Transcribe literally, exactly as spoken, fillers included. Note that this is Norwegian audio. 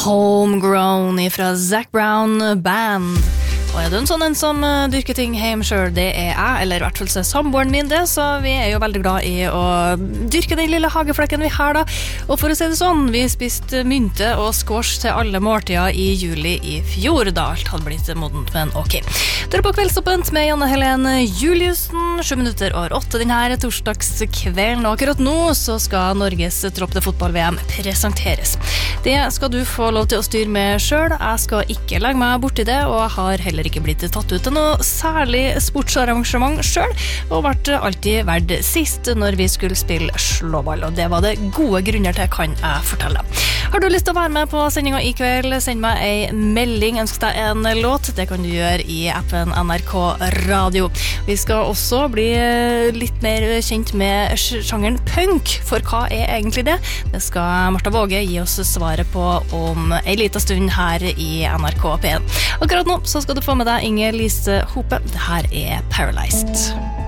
Homegrown fra Zac Brown Band. Og er du en sånn en som uh, dyrker ting hjemme selv, det er jeg, eller i hvert fall så er samboeren min det, så vi er jo veldig glad i å dyrke den lille hageflekken vi har da. Og for å si det sånn, vi spiste mynte og squash til alle måltider i juli i fjor, da alt hadde blitt modent, men ok. Du er på Kveldsåpent med Janne Helene Juliussen, sju minutter over åtte den her torsdagskvelden, og akkurat nå så skal Norges tropp til fotball-V M presenteres. Det skal du få lov til å styre med selv, jeg skal ikke legge meg bort i det, og jeg har heller ikke blitt tatt ut til noe særlig sportsarrangement selv, og ble alltid vært sist når vi skulle spille slåball, og det var det gode grunner til, kan jeg fortelle. Har du lyst til å være med på sendingen i kveld, send meg en melding, ønsk deg en låt, det kan du gjøre i appen N R K Radio. Vi skal også bli litt mer kjent med sjangeren punk, for hva er egentlig det? Det skal Martha Våge gi oss svaret på om en liten stund her i N R K P en. Akkurat nå så skal du få med deg Inger Lise Hope. Det her er Paralyzed.